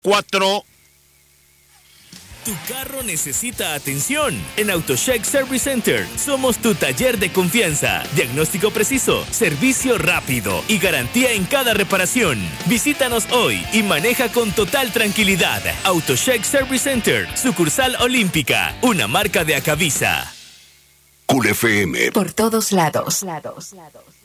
4. Tu carro necesita atención. En AutoCheck Service Center somos tu taller de confianza. Diagnóstico preciso, servicio rápido y garantía en cada reparación. Visítanos hoy y maneja con total tranquilidad. AutoCheck Service Center, sucursal Olímpica, una marca de Acavisa. Cool FM. Por todos lados.